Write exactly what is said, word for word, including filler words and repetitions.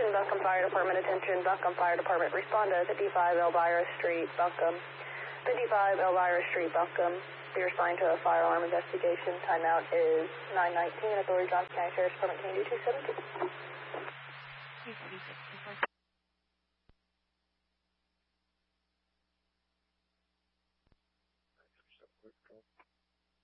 attention, Buckham Fire Department, attention, Buckham Fire Department, respond to fifty-five Elvira Street, Buckham. fifty-five Elvira Street, Buckham. Be assigned to a fire alarm investigation. Timeout is nine nineteen. Authority Johnson County Sheriff's Department, can you do two seventy?